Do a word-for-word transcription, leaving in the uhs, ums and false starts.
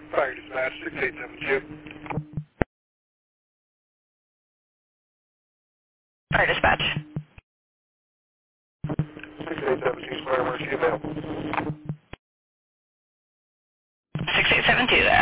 Fire dispatch, six eight seven two. Fire dispatch. six eight seven two, Square, where's you, ma'am? six eight seven two,